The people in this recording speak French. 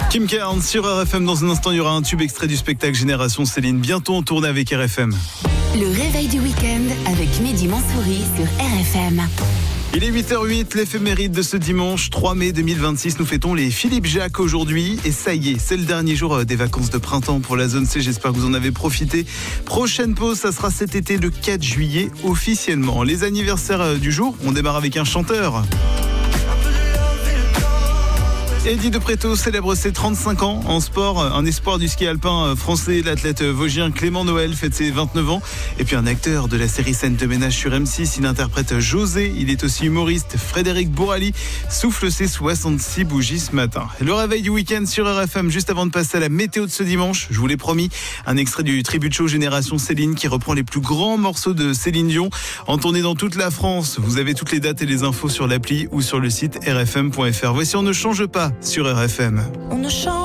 Kim Carnes sur RFM. Dans un instant, il y aura un tube extrait du spectacle Génération Céline. Bientôt en tournée avec RFM. Le réveil du week-end avec Mehdi Mansouri sur RFM. Il est 8h08, l'éphéméride de ce dimanche 3 mai 2026. Nous fêtons les Philippe Jacques aujourd'hui. Et ça y est, c'est le dernier jour des vacances de printemps pour la zone C. J'espère que vous en avez profité. Prochaine pause, ça sera cet été le 4 juillet officiellement. Les anniversaires du jour, on démarre avec un chanteur. Eddy de Pretto célèbre ses 35 ans en sport. Un espoir du ski alpin français, l'athlète vosgien Clément Noël fête ses 29 ans. Et puis un acteur de la série Scène de ménage sur M6, il interprète José. Il est aussi humoriste. Frédéric Bourali souffle ses 66 bougies ce matin. Le réveil du week-end sur RFM, juste avant de passer à la météo de ce dimanche. Je vous l'ai promis, un extrait du tribut de show Génération Céline qui reprend les plus grands morceaux de Céline Dion en tournée dans toute la France. Vous avez toutes les dates et les infos sur l'appli ou sur le site rfm.fr. Voici On ne change pas sur RFM. On ne change